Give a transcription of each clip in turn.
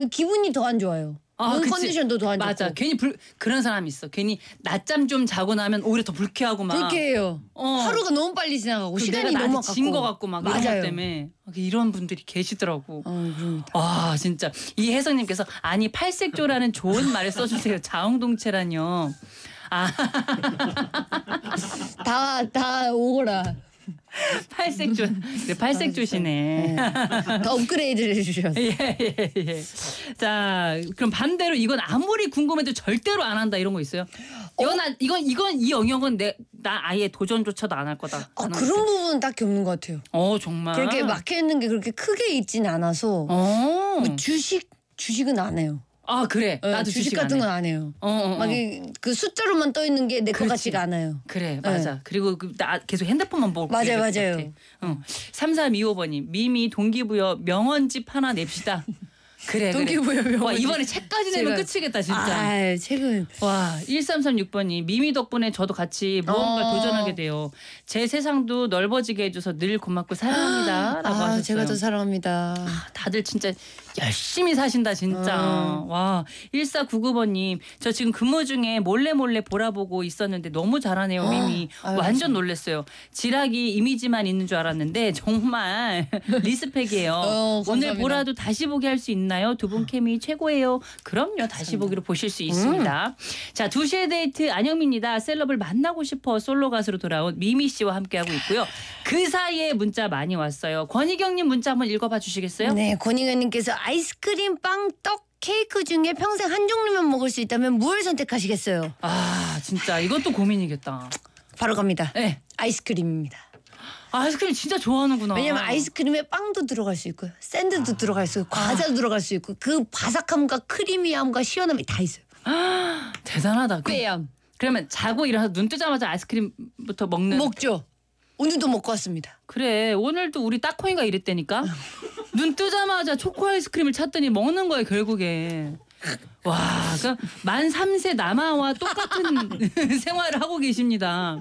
기분이 더 안 좋아요. 몸 컨디션도 더 안 좋고. 맞아. 괜히 그런 사람이 있어. 괜히 낮잠 좀 자고 나면 오히려 더 불쾌하고 막. 불쾌해요. 하루가 너무 빨리 지나가고 시간이 너무 아깝고. 진거 같고 막 맞아요. 이런 것 때문에 이런 분들이 계시더라고. 그럽니다. 아 진짜 이혜성님께서 아니 팔색조라는 좋은 말을 써주세요. 자웅동체라뇨. 다 오거라. 팔색조. 네, 팔색조시네. 더 업그레이드를 해주셨어요. 예. 자, 그럼 반대로 이건 아무리 궁금해도 절대로 안 한다 이런 거 있어요? 이건 이 영역은 나 아예 도전조차도 안 할 거다. 그런 부분은 딱히 없는 것 같아요. 정말. 그렇게 막혀 있는 게 그렇게 크게 있지는 않아서. 뭐 주식은 안 해요. 그래. 나도 주식 같은 건 안 해요. 막 그 숫자로만 떠 있는 게 내 것 같지가 않아요. 그래, 맞아. 네. 그리고 나 계속 핸드폰만 보고. 맞아요. 3325번님 미미 동기부여 명언집 하나 냅시다. 그래. 동기부여 명언집. 와, 이번에 책까지 내면 끝이겠다 진짜. 책은. 와 1336번님 미미 덕분에 저도 같이 무언가 도전하게 돼요. 제 세상도 넓어지게 해줘서 늘 고맙고 사랑합니다. 라고 하셨어요. 제가 더 사랑합니다. 다들 진짜 열심히 사신다 진짜. 와 1499번님 저 지금 근무 중에 몰래 보라보고 있었는데 너무 잘하네요 미미. 완전 놀랐어요. 지락이 이미지만 있는 줄 알았는데 정말 리스펙이에요. 오늘 보라도 다시 보기 할 수 있나요? 두 분 케미 최고예요. 그럼요. 다시 보기로 보실 수 있습니다. 자 2시의 데이트 안영미입니다. 셀럽을 만나고 싶어 솔로 가수로 돌아온 미미 씨와 함께하고 있고요. 그 사이에 문자 많이 왔어요. 권희경님 문자 한번 읽어봐 주시겠어요? 네. 권희경님께서 아이스크림, 빵, 떡, 케이크 중에 평생 한 종류만 먹을 수 있다면 뭘 선택하시겠어요? 진짜 이것도 고민이겠다. 바로 갑니다. 네. 아이스크림입니다. 아이스크림 진짜 좋아하는구나. 왜냐면 아이스크림에 빵도 들어갈 수 있고요. 샌드도 들어갈 수 있고 과자도 들어갈 수 있고 그 바삭함과 크리미함과 시원함이 다 있어요. 대단하다. 쾌감. 그러면 자고 일어나서 눈 뜨자마자 아이스크림부터 먹죠. 오늘도 먹고 왔습니다. 그래 오늘도 우리 따코이가 이랬다니까. 눈 뜨자마자 초코 아이스크림을 찾더니 먹는 거예요 결국에. 와, 그러니까 만 3세 남아와 똑같은 생활을 하고 계십니다.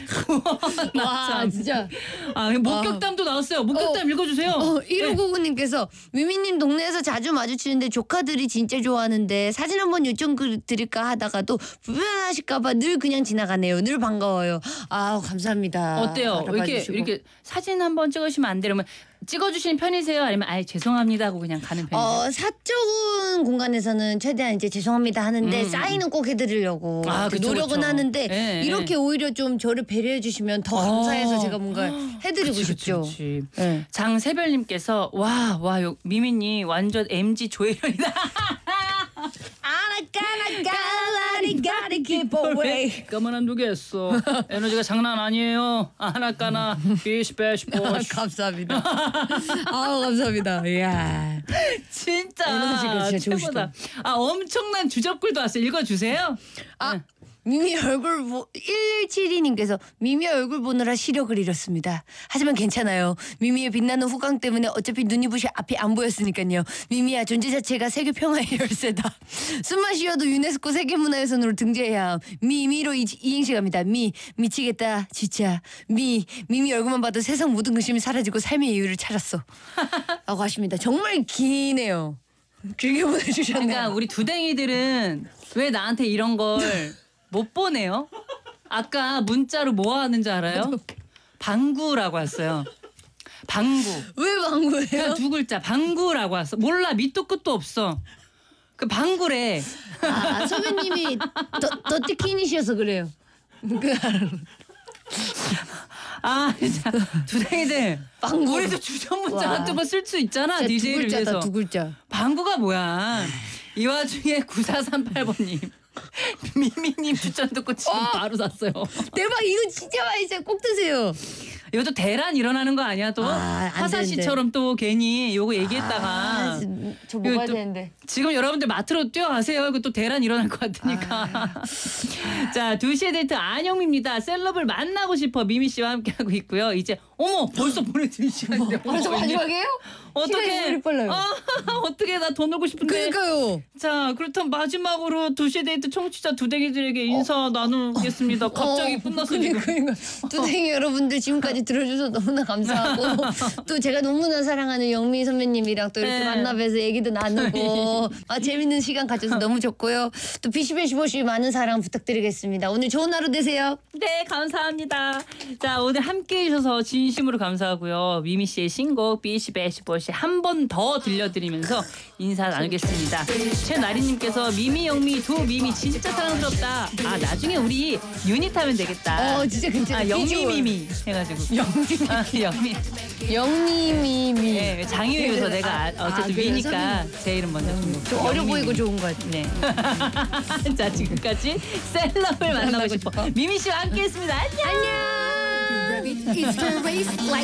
와, 진짜. 목격담도 나왔어요. 목격담 읽어주세요. 1599님께서 미미님 동네에서 자주 마주치는데 조카들이 진짜 좋아하는데 사진 한번 요청드릴까 하다가도 불편하실까봐 늘 그냥 지나가네요. 늘 반가워요. 감사합니다. 어때요? 이렇게 사진 한번 찍으시면 안 되려면 찍어주시는 편이세요? 아니면 죄송합니다 하고 그냥 가는 편이세요? 사적인 공간에서는 최대한 이제 죄송합니다 하는데 사인은 꼭 해드리려고 노력은 하는데 이렇게 오히려 좀 저를 배려해 주시면 더 감사해서 제가 뭔가 해드리고 싶죠. 네. 장세별님께서 와 미미님 완전 MG 조혜련이다. 까만 안 두겠어. 에너지가 장난 아니에요. 하나까나 비시베시 보시. 감사합니다. 감사합니다. 이야. 진짜 에너지가 진짜 최고다. 엄청난 주접글도 왔어요. 읽어주세요. 미미 얼굴 1172님께서 미미 얼굴 보느라 시력을 잃었습니다. 하지만 괜찮아요. 미미의 빛나는 후광 때문에 어차피 눈이 부셔 앞이 안 보였으니까요. 미미야 존재 자체가 세계 평화의 열쇠다. 숨만 쉬어도 유네스코 세계문화유산으로 등재해야 함. 미미로 이행시 갑니다. 미치겠다 진짜. 미미 얼굴만 봐도 세상 모든 근심이 사라지고 삶의 이유를 찾았어. 라고 하십니다. 정말 기네요. 길게 보내주셨네요. 그러니까 우리 두댕이들은 왜 나한테 이런 걸 못 보내요? 아까 문자로 뭐 하는지 알아요? 방구라고 했어요. 방구. 왜 방구예요? 그냥 두 글자 방구라고 했어. 몰라 밑도 끝도 없어. 그 방구래. 선배님이 더티킨이셔서 그래요. 진짜 두댕이들. 방구. 우리도 주전 문자 같은 거 쓸 수 있잖아. DJ를 위해서. 두 글자. 방구가 뭐야? 이 와중에 9438번님. 미미님 추천 듣고 지금 바로 샀어요. 대박 이거 진짜 맛있어요. 꼭 드세요. 이것도 대란 일어나는 거 아니야 또? 화사 씨처럼 또 괜히 요거 얘기했다가 저 먹어야 되는데. 지금 여러분들 마트로 뛰어가세요. 이거 또 대란 일어날 것 같으니까. 자 2시의 데이트 안영미입니다. 셀럽을 만나고 싶어 미미 씨와 함께하고 있고요. 이제 어머 벌써 보내드릴 시간인데. 벌써 마지막이에요? 어떻게? 시간이 빨라요. 어떻게 나 더 놀고 싶은데. 그러니까요. 자 그렇다면 마지막으로 2시 데이트 청취자 두댕이들에게 인사 나누겠습니다. 갑자기 끝났어 지금. 그러니까 두댕이 여러분들 지금까지 들어주셔서 너무나 감사하고 또 제가 너무나 사랑하는 영미 선배님이랑 또 이렇게 네. 만나뵈서 얘기도 나누고 재밌는 시간 가져서 너무 좋고요. 또 비시베시보시 많은 사랑 부탁드리겠습니다. 오늘 좋은 하루 되세요. 네 감사합니다. 자 오늘 함께해 주셔서 진심으로 감사하고요. 미미 씨의 신곡 비시베시보시 한 번 더 들려드리면서 인사 나누겠습니다. 최나리님께서 미미 영미 두 미미 진짜 사랑스럽다. 나중에 우리 유닛 하면 되겠다. 진짜 괜찮아. 영미 미미 해가지고. 영미. 영미미미. 네, 장유유서 내가 어쨌든 그래요? 미니까 제 이름 먼저 좀 어려 보이고 좋은 것 같아. 네. 자 지금까지 셀럽을 만나고 싶어 미미 씨와 함께했습니다. 안녕. 안녕.